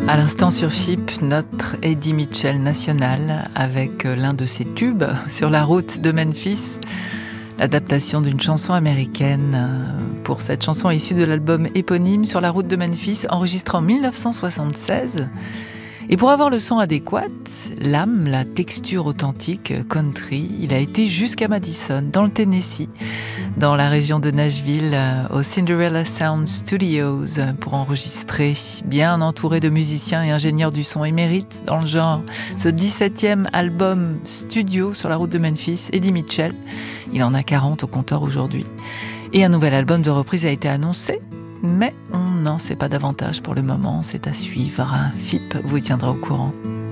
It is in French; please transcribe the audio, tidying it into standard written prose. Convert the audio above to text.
À l'instant sur FIP, notre Eddie Mitchell national avec l'un de ses tubes sur la route de Memphis, l'adaptation d'une chanson américaine. Pour cette chanson issue de l'album éponyme Sur la route de Memphis, enregistré en 1976. Et pour avoir le son adéquat, l'âme, la texture authentique country, il a été jusqu'à Madison, dans le Tennessee, dans la région de Nashville, au Cinderella Sound Studios, pour enregistrer, bien entouré de musiciens et ingénieurs du son émérites dans le genre. Ce 17e album studio sur la route de Memphis, Eddie Mitchell, il en a 40 au compteur aujourd'hui. Et un nouvel album de reprise a été annoncé, mais on n'en sait pas davantage pour le moment, c'est à suivre. FIP vous tiendra au courant.